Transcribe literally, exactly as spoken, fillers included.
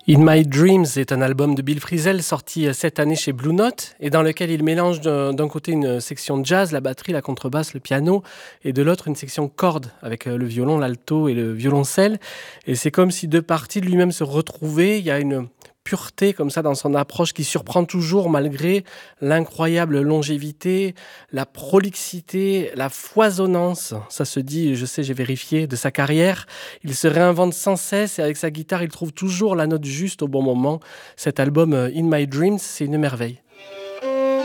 In My Dreams est un album de Bill Frisell sorti cette année chez Blue Note et dans lequel il mélange d'un, d'un côté une section jazz, la batterie, la contrebasse, le piano et de l'autre une section cordes avec le violon, l'alto et le violoncelle. Et c'est comme si deux parties de lui-même se retrouvaient. Il y a une pureté comme ça dans son approche qui surprend toujours malgré l'incroyable longévité, la prolixité, la foisonnance, ça se dit, je sais, j'ai vérifié, de sa carrière. Il se réinvente sans cesse et avec sa guitare, il trouve toujours la note juste au bon moment. Cet album In My Dreams, c'est une merveille.